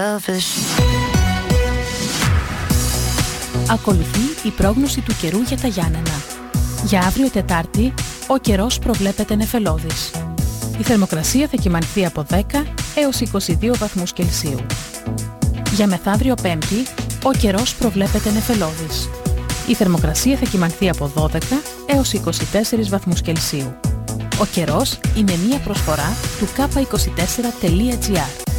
Ακολουθεί η πρόγνωση του καιρού για τα Γιάννενα. Για αύριο Τετάρτη, ο καιρός προβλέπεται νεφελώδης. Η θερμοκρασία θα κυμανθεί από 10 έως 22 βαθμούς Κελσίου. Για μεθαύριο Πέμπτη, ο καιρός προβλέπεται νεφελώδης. Η θερμοκρασία θα κυμανθεί από 12 έως 24 βαθμούς Κελσίου. Ο καιρός είναι μία προσφορά του k24.gr.